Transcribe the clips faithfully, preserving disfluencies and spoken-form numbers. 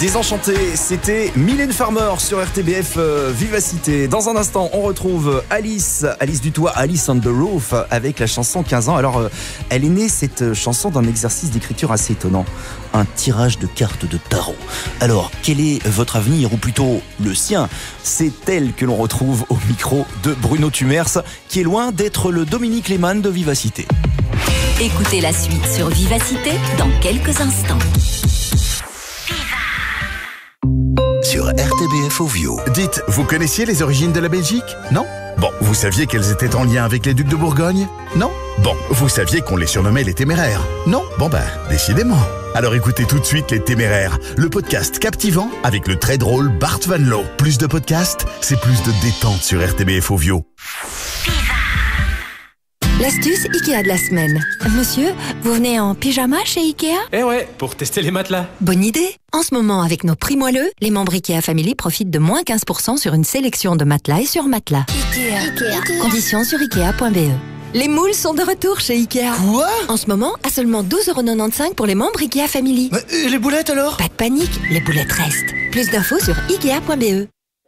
Désenchanté, c'était Mylène Farmer sur R T B F euh, Vivacité. Dans un instant, on retrouve Alice, Alice Dutoit, Alice on the Roof, avec la chanson quinze ans. Alors, euh, elle est née, cette chanson, d'un exercice d'écriture assez étonnant. Un tirage de cartes de tarot. Alors, quel est votre avenir, ou plutôt le sien? C'est elle que l'on retrouve au micro de Bruno Tumers, qui est loin d'être le Dominique Lehmann de Vivacité. Écoutez la suite sur Vivacité dans quelques instants. Sur R T B F Ovio. Dites, vous connaissiez les origines de la Belgique? Non? Bon, vous saviez qu'elles étaient en lien avec les ducs de Bourgogne? Non? Bon, vous saviez qu'on les surnommait les Téméraires? Non? Bon ben, décidément. Alors écoutez tout de suite Les Téméraires, le podcast captivant avec le très drôle Bart Van Loo. Plus de podcasts, c'est plus de détente sur R T B F Ovio. L'astuce Ikea de la semaine. Monsieur, vous venez en pyjama chez Ikea? Eh ouais, pour tester les matelas. Bonne idée. En ce moment, avec nos prix moelleux, les membres Ikea Family profitent de moins quinze pour cent sur une sélection de matelas et sur matelas. Ikea. Ikea. Conditions sur ikea point b e. Les moules sont de retour chez Ikea. Quoi? En ce moment, à seulement douze euros quatre-vingt-quinze pour les membres Ikea Family. Mais, et les boulettes alors? Pas de panique, les boulettes restent. Plus d'infos sur ikea point b e.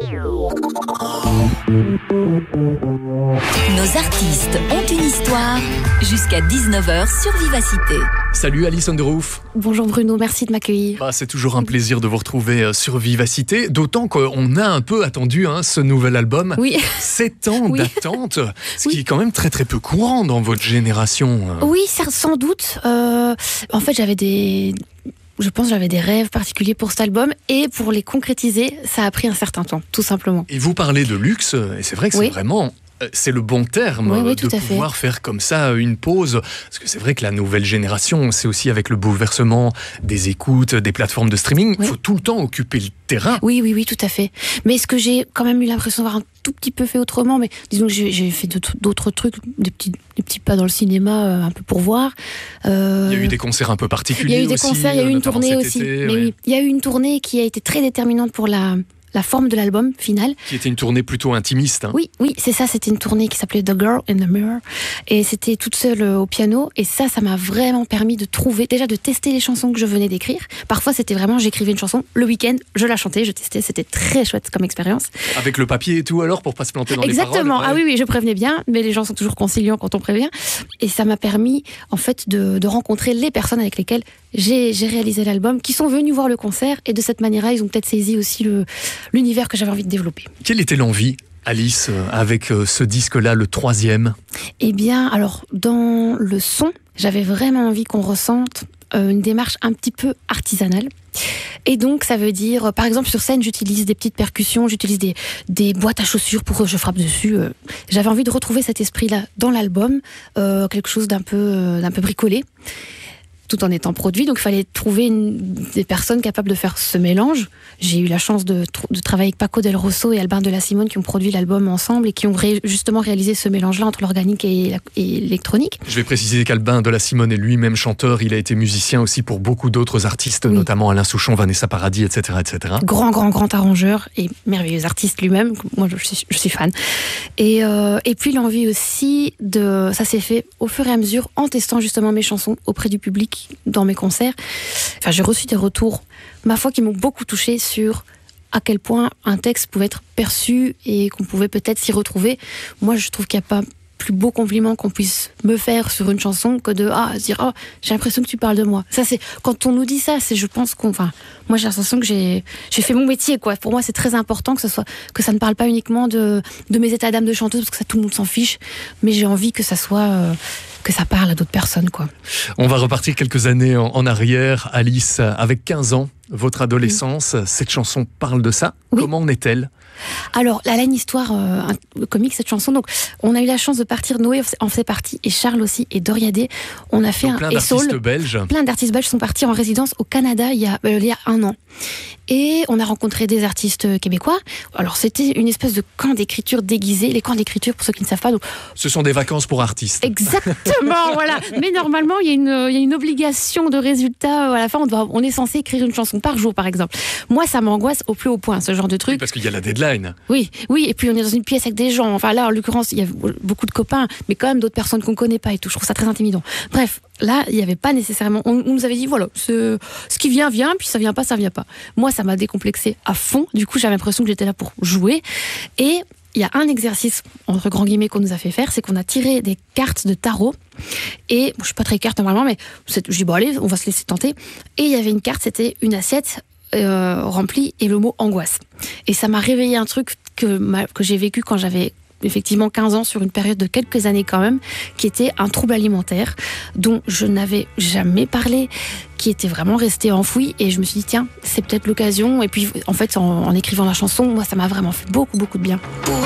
Nos artistes ont une histoire jusqu'à dix-neuf heures sur Vivacité. Salut Alice on the Roof. Bonjour Bruno, merci de m'accueillir. Bah, c'est toujours un plaisir de vous retrouver sur Vivacité, d'autant qu'on a un peu attendu hein, ce nouvel album. Oui. Sept ans Oui. d'attente, ce Oui. qui est quand même très très peu courant dans votre génération. Oui, ça, sans doute. Euh, en fait, j'avais des... Je pense que j'avais des rêves particuliers pour cet album, et pour les concrétiser, ça a pris un certain temps, tout simplement. Et vous parlez de luxe, et c'est vrai que Oui. c'est vraiment... C'est le bon terme Oui, oui, de tout à fait. pouvoir faire comme ça une pause. Parce que c'est vrai que la nouvelle génération, c'est aussi avec le bouleversement des écoutes, des plateformes de streaming. Il Oui. faut tout le temps occuper le terrain. Oui, oui, oui, tout à fait. Mais ce que j'ai quand même eu l'impression d'avoir un tout petit peu fait autrement, mais disons que j'ai, j'ai fait d'autres, d'autres trucs, des petits, des petits pas dans le cinéma, euh, un peu pour voir. Euh, Il y a eu des concerts un peu il particuliers y a eu des aussi, concerts, il y a eu une notamment tournée cet aussi. été, Mais ouais. oui, il y a eu une tournée qui a été très déterminante pour la... la forme de l'album final. Qui était une tournée plutôt intimiste. Hein. Oui, oui, c'est ça, c'était une tournée qui s'appelait The Girl in the Mirror, et c'était toute seule euh, au piano, et ça, ça m'a vraiment permis de trouver, déjà de tester les chansons que je venais d'écrire. Parfois, c'était vraiment, j'écrivais une chanson, le week-end, je la chantais, je testais, c'était très chouette comme expérience. Avec le papier et tout alors, pour pas se planter dans Exactement, les paroles. ah oui, oui, je prévenais bien, mais les gens sont toujours conciliants quand on prévient, et ça m'a permis, en fait, de, de rencontrer les personnes avec lesquelles j'ai, j'ai réalisé l'album, qui sont venus voir le concert, et de cette manière-là, ils ont peut-être saisi aussi le, l'univers que j'avais envie de développer. Quelle était l'envie, Alice, avec ce disque-là, le troisième? Eh bien, alors, dans le son, j'avais vraiment envie qu'on ressente euh, une démarche un petit peu artisanale. Et donc, ça veut dire, euh, par exemple, sur scène, j'utilise des petites percussions, j'utilise des, des boîtes à chaussures pour que je frappe dessus. Euh, j'avais envie de retrouver cet esprit-là dans l'album, euh, quelque chose d'un peu, euh, d'un peu bricolé, tout en étant produit. Donc, il fallait trouver une, des personnes capables de faire ce mélange. J'ai eu la chance de, de travailler avec Paco Del Rosso et Albin de la Simone, qui ont produit l'album ensemble et qui ont ré, justement réalisé ce mélange-là entre l'organique et, la, et l'électronique. Je vais préciser qu'Albin de la Simone est lui-même chanteur. Il a été musicien aussi pour beaucoup d'autres artistes, Oui. notamment Alain Souchon, Vanessa Paradis, et cetera, et cetera. Grand, grand, grand arrangeur et merveilleux artiste lui-même. Moi, je suis, je suis fan. Et, euh, et puis, l'envie aussi de... Ça s'est fait au fur et à mesure en testant justement mes chansons auprès du public dans mes concerts. Enfin, j'ai reçu des retours, ma foi, qui m'ont beaucoup touchée sur à quel point un texte pouvait être perçu et qu'on pouvait peut-être s'y retrouver. Moi, je trouve qu'il n'y a pas plus beau compliment qu'on puisse me faire sur une chanson que de ah, se dire oh, j'ai l'impression que tu parles de moi. Ça, c'est, quand on nous dit ça, c'est, je pense qu'on, enfin, moi j'ai l'impression que j'ai, j'ai fait mon métier, quoi. Pour moi, c'est très important que ce soit, que ça ne parle pas uniquement de, de mes états d'âme de chanteuse, parce que ça, tout le monde s'en fiche, mais j'ai envie que ça soit, euh, que ça parle à d'autres personnes, quoi. On va repartir quelques années en, en arrière. Alice, avec quinze ans, votre adolescence, oui. Cette chanson parle de ça. Oui. Comment en est-elle ? Alors, là, là, une histoire euh, un, comique, cette chanson. Donc, on a eu la chance de partir, Noé en faisait partie, et Charles aussi, et Doriadé. On a fait Donc, un plein et d'artistes Saul. belges. Plein d'artistes belges sont partis en résidence au Canada il y a, euh, il y a un an. Et on a rencontré des artistes québécois. Alors, c'était une espèce de camp d'écriture déguisé. Les camps d'écriture, pour ceux qui ne savent pas. Donc... Ce sont des vacances pour artistes. Exactement, voilà. Mais normalement, il y a une, il y a une obligation de résultat. À la fin, on, doit, on est censé écrire une chanson par jour, par exemple. Moi, ça m'angoisse au plus haut point, ce genre de truc. Oui, parce qu'il y a la deadline. Oui, oui. Et puis, on est dans une pièce avec des gens. Enfin, là, en l'occurrence, il y a beaucoup de copains, mais quand même d'autres personnes qu'on ne connaît pas et tout. Je trouve ça très intimidant. Bref, là, il n'y avait pas nécessairement... On, on nous avait dit, voilà, ce, ce qui vient, vient, puis ça vient pas, ça vient pas. Moi, ça m'a décomplexé à fond. Du coup, j'avais l'impression que j'étais là pour jouer. Et il y a un exercice, entre grands guillemets, qu'on nous a fait faire, c'est qu'on a tiré des cartes de tarot. Et, bon, je suis pas très carte normalement, mais c'est, je dis, bon, allez, on va se laisser tenter. Et il y avait une carte, c'était une assiette euh, remplie et le mot angoisse. Et ça m'a réveillé un truc que, ma, que j'ai vécu quand j'avais effectivement quinze ans, sur une période de quelques années quand même, qui était un trouble alimentaire dont je n'avais jamais parlé, qui était vraiment resté enfoui, et je me suis dit tiens, c'est peut-être l'occasion. Et puis en fait, en, en écrivant la chanson, moi ça m'a vraiment fait beaucoup beaucoup de bien.